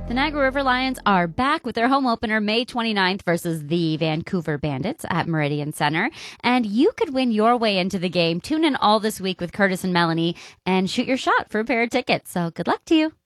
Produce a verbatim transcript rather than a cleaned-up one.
The Niagara River Lions are back with their home opener May twenty-ninth versus the Vancouver Bandits at Meridian Center. And you could win your way into the game. Tune in all this week with Curtis and Melanie and shoot your shot for a pair of tickets. So good luck to you.